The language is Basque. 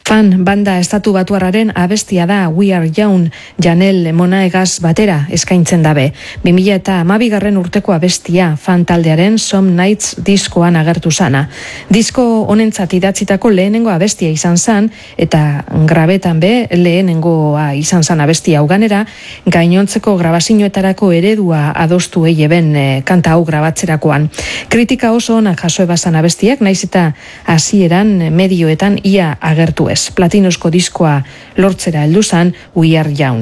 Fan banda estatu batuarraren abestia da We Are Young, Janelle Monaegaz batera eskaintzen dabe. 2012 urteko abestia Fan taldearen Some Nights diskoan agertu sana. Disko honentzat idatzitako lehenengo abestia izan zan, eta grabetan be lehenengoa izan zan abestia uganera, gainontzeko grabazioetarako eredua adostu eieben kanta hau grabatzerakoan. Kritika oso onak jaso ebazan abestiak, naiz eta hasieran medioetan ia agertu ez. Platinosko diskoa lortzera heldu zan We Are Young.